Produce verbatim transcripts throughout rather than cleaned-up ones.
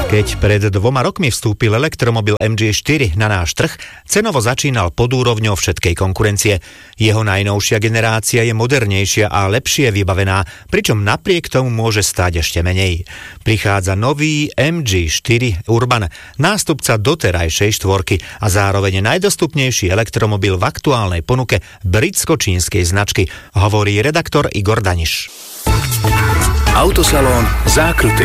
Keď pred dvoma rokmi vstúpil elektromobil em gé štyri na náš trh, cenovo začínal pod úrovňou všetkej konkurencie. Jeho najnovšia generácia je modernejšia a lepšie vybavená, pričom napriek tomu môže stáť ešte menej. Prichádza nový em gé štyri Urban, nástupca doterajšej štvorky a zároveň najdostupnejší elektromobil v aktuálnej ponuke britsko-čínskej značky, hovorí redaktor Igor Daniš. Autosalón Zákruty.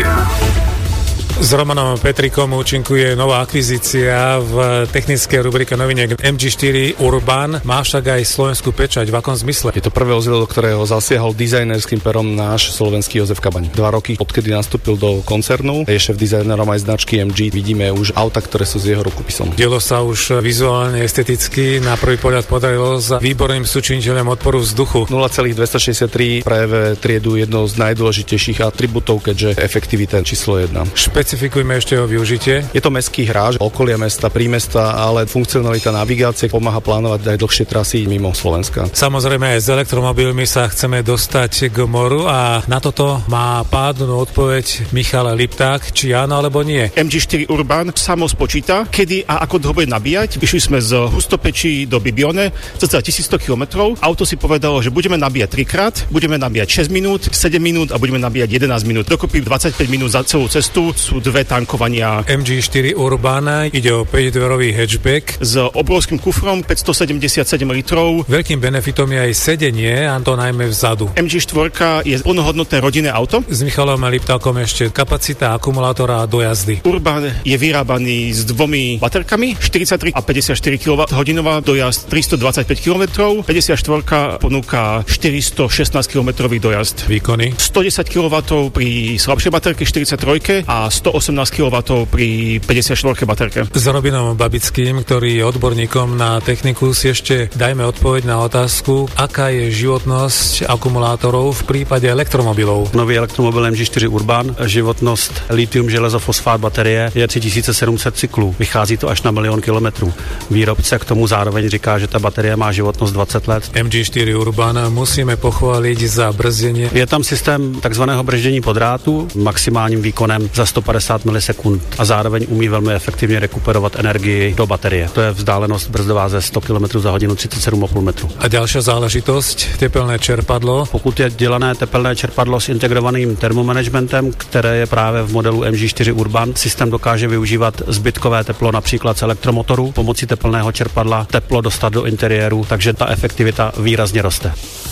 S Romanom Petrikom účinkuje nová akvizícia v technickej rubrike noviniek em gé štyri Urban. Má však aj slovenskú pečať. V akom zmysle? Je to prvé vozidlo, do ktorého zasiahol dizajnerským perom náš slovenský Jozef Kabaň. Dva roky, odkedy nastúpil do koncernu, je šéf dizajnerom aj značky em gé. Vidíme už auta, ktoré sú s jeho rukopisom. Dielo sa už vizuálne, esteticky na prvý pohľad podarilo s výborným súčiniteľom odporu vzduchu. nula celá dvestošesťdesiattri pre é vé triedu jednou z najdôležitejších atribútov, keďže efektivita číslo jedna. Špecifikujme ešte jeho využitie. Je to mestský hráč, okolie mesta, prímesta, ale funkcionalita navigácie pomáha plánovať aj dlhšie trasy mimo Slovenska. Samozrejme aj s elektromobilmi sa chceme dostať k moru a na toto má pádnu odpoveď Michal Lipták, či áno alebo nie. em gé štyri Urban samo spočíta, kedy a ako dlho bude nabíjať. Išli sme z Hustopečí do Bibione, cca tisícsto kilometrov. Auto si povedalo, že budeme nabíjať trikrát, budeme nabíjať šesť minút, sedem minút a budeme nabíjať jedenásť minút. Dokopy dvadsaťpäť minút za celú cestu. Sú dve tankovania. em gé štyri Urban ide o päťdverový hatchback s obrovským kufrom päťstosedemdesiatsedem litrov. Veľkým benefitom je aj sedenie, a to najmä vzadu. em gé štyri je plnohodnotné rodinné auto. S Michalom Liptákom ešte kapacita akumulátora a dojazdy. Urban je vyrábaný s dvomi baterkami, štyridsaťtri a päťdesiatštyri kilowatthodín, dojazd tristodvadsaťpäť kilometrov, päťdesiatštyri ponúka štyristošestnásť kilometrový dojazd. Výkony stodesať kilowattov pri slabšej baterke štyridsaťtrojke a stoosemnásť kilowattov pri päťdesiatštyri baterke. S Robinom Babickým, ktorý je odborníkom na techniku, si ešte dajme odpoveď na otázku, aká je životnosť akumulátorov v prípade elektromobilov. Nový elektromobil em gé štyri Urban, životnost litium železo fosfát baterie je tři tisíce sedm set cyklů. Vychází to až na milion kilometrů. Výrobce k tomu zároveň říká, že ta baterie má životnost dvacet let. em gé štyri Urban musíme pochváliť za brzdenie. Je tam systém takzvaného brždění po drátu maximálním výkonem za sto padesát milisekund a zároveň umí velmi efektivně rekuperovat energii do baterie. To je vzdálenost brzdová ze sto kilometrů za hodinu třicet sedm a půl metru. A ďalšia záležitosť, tepelné čerpadlo. Pokud je dělané tepelné čerpadlo s integrovaným termomanagementem, které je právě v modelu em gé štyri Urban, systém dokáže využívat zbytkové teplo například z elektromotoru, pomocí tepelného čerpadla teplo dostat do interiéru, takže ta efektivita výrazně roste.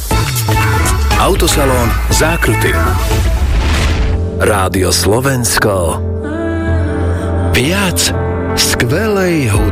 Autosalón Zákruty. Rádio Slovensko. Viac skvelej hudby.